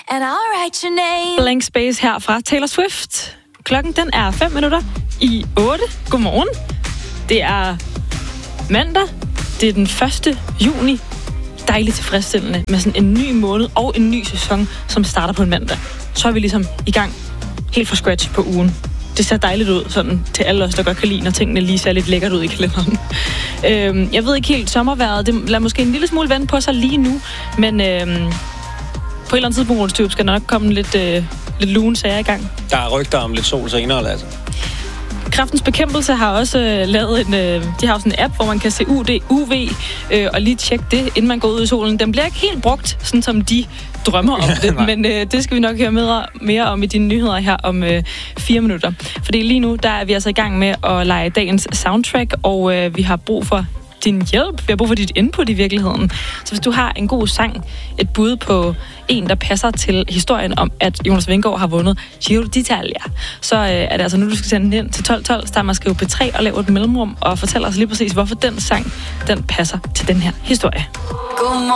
and I'll write your name. Blank Space her fra Taylor Swift. Klokken den er 5 minutter i 8. Godmorgen. Det er mandag. Det er den 1. juni. Dejligt tilfredsstillende med sådan en ny måned og en ny sæson, som starter på en mandag. Så er vi ligesom i gang helt fra scratch på ugen. Det ser dejligt ud sådan til alle os, der godt kan lide, når tingene lige ser lidt lækkert ud i kalenderen. Jeg ved ikke helt, sommervejret, det lader måske en lille smule vente på sig lige nu, men på et eller andet tidspunkt skal der nok komme lidt lune sager i gang. Der er rygter om lidt sol senere, Lasse. Kræftens Bekæmpelse har også lavet de har også en app, hvor man kan se UV og lige tjekke det, inden man går ud i solen. Den bliver ikke helt brugt, sådan som de drømmer om det, men det skal vi nok høre mere om i dine nyheder her om 4 minutter. Fordi lige nu, der er vi altså i gang med at lege dagens soundtrack, og vi har brug for din hjælp. Vi har brug for dit input i virkeligheden. Så hvis du har en god sang, et bud på en, der passer til historien om, at Jonas Vingegaard har vundet Giro d'Italia, så er det altså nu, du skal sende den ind til 1212, start med at skrive P3 og lave et mellemrum, og fortælle os lige præcis, hvorfor den sang, den passer til den her historie. Godmorgen.